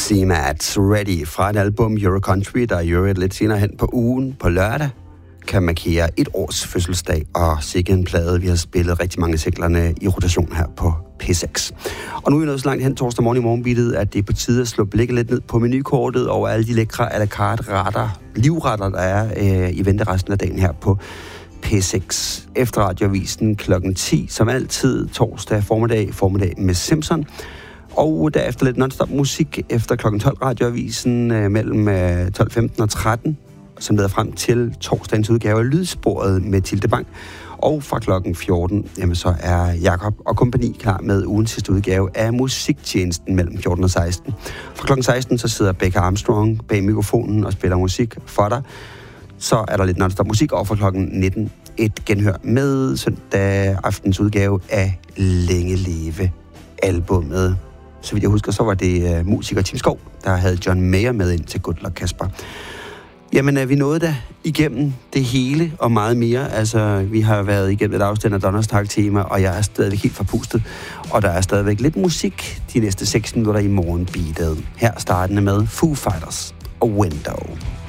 CMAT Ready fra et album Eurocountry, der i øvrigt lidt senere hen på ugen på lørdag kan markere 1 års fødselsdag, og sikkert en plade. Vi har spillet rigtig mange singlerne i rotation her på P6. Og nu er vi nået så langt hen torsdag morgen i morgenbittet, at det er på tide at slå blikket lidt ned på menukortet over alle de lækre à la carte livretter, der er i vente resten af dagen her på P6. Efter radioavisen kl. 10, som altid torsdag formiddag med Simpson. Og derefter lidt non-stop musik efter kl. 12 radioavisen mellem 12.15 og 13, som leder frem til torsdagens udgave af Lydsporet med Tilde Bang. Og fra klokken 14, jamen så er Jakob og kompagni klar med ugens sidste udgave af Musiktjenesten mellem 14 og 16. Fra klokken 16, så sidder Becca Armstrong bag mikrofonen og spiller musik for dig. Så er der lidt non-stop musik, og fra klokken 19 et genhør med søndag aftens udgave af Længe Leve albummet. Så vidt jeg husker, så var det musiker Tim Skov, der havde John Mayer med ind til Good Luck Kasper. Jamen, vi nåede da igennem det hele og meget mere. Altså, vi har været igennem et afstand af Donnerstag-tema, og jeg er stadigvæk helt forpustet. Og der er stadigvæk lidt musik de næste 6 minutter i morgenbeatet. Her startende med Foo Fighters og Window.